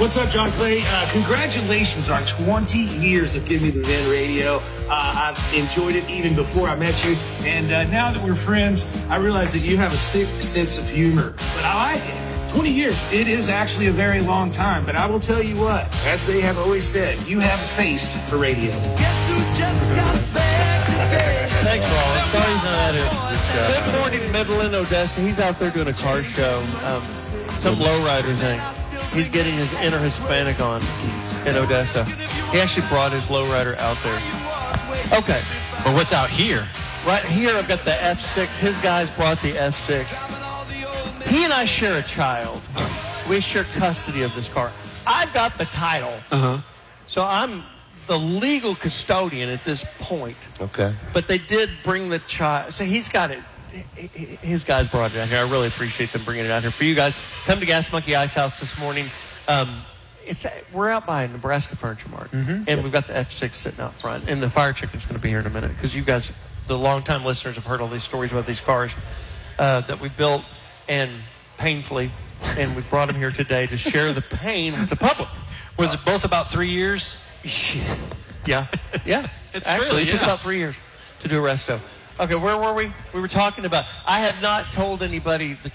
What's up, John Clay? Congratulations on 20 years of Give Me the Vin Radio. I've enjoyed it even before I met you. And now that we're friends, I realize that you have a sick sense of humor. But I like it. 20 years, it is actually a very long time. But I will tell you what, as they have always said, you have a face for radio. Guess who just got back today? Thanks, Rollins. Sorry he's not at it. Good morning, Midland, Odessa. He's out there doing a car show. Some lowrider thing. He's getting his inner Hispanic on in Odessa. He actually brought his lowrider out there. Okay. But what's out here? Right here, I've got the F6. His guys brought the F6. He and I share a child. We share custody of this car. I've got the title. So I'm the legal custodian at this point. Okay. But they did bring the child. So he's got it. His guys brought it out here. I really appreciate them bringing it out here for you guys. Come to Gas Monkey Ice House this morning. We're out by Nebraska Furniture Mart, and we've got the F6 sitting out front, and the Fire Chicken's going to be here in a minute because you guys, the longtime listeners, have heard all these stories about these cars that we built and painfully, and we brought them here today to share the pain with the public. Was it both about 3 years? Yeah. It's Actually, really, it took about 3 years to do a resto. Okay, where were we? We were talking about, I have not told anybody the